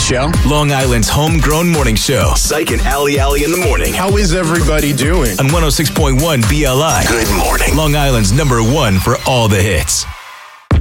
show. Long Island's homegrown morning show. Psych and Ali in the morning. How is everybody doing? On 106.1 BLI. Good morning. Long Island's #1 for all the hits.